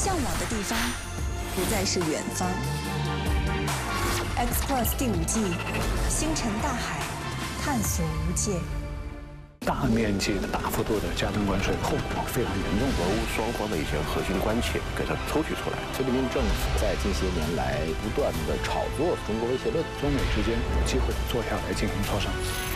向往的地方不再是远方。X Plus 第5季，星辰大海，探索无界。 大面积的、大幅度的加征关税，后果非常严重。 俄乌双方的一些核心关切给它抽取出来。 习近平政府在近些年来不断的炒作中国威胁论， 中美之间有机会坐下来进行磋商。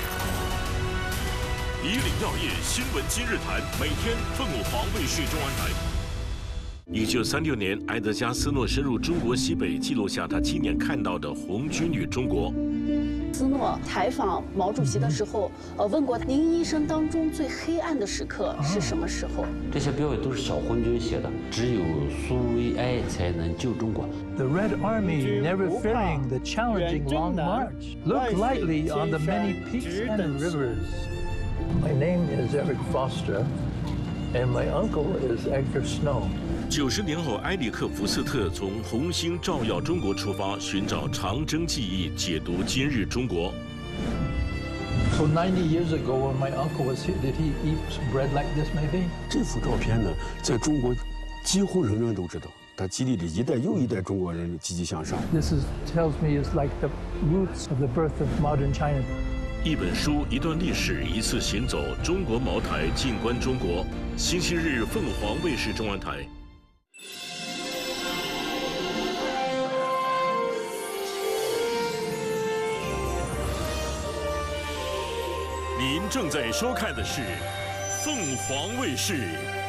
以领要业新闻今日谈，每天凤凰卫视中文台。1936年，埃德加·斯诺深入中国西北，记录下他亲眼看到的红军与中国。 斯诺采访毛主席的时候，问过您一生当中最黑暗的时刻是什么时候？ 这些标语都是小红军写的，只有苏维埃才能救中国。 The Red Army, never fearing the challenging long march, looked lightly on the many peaks and rivers. My name is Eric Foster, and my uncle is Edgar Snow. 90年后，埃里克·福斯特从红星照耀中国出发，寻找长征记忆，解读今日中国。 So 90 years ago, when my uncle was here, did he eat bread like this, maybe? 这幅照片呢，在中国几乎人人都知道，它激励了一代又一代中国人积极向上。 This tells me it's like the roots of the birth of modern China. 一本书，一段历史，一次行走，中国茅台，静观中国。星期日，凤凰卫视中文台。 您正在收看的是凤凰卫视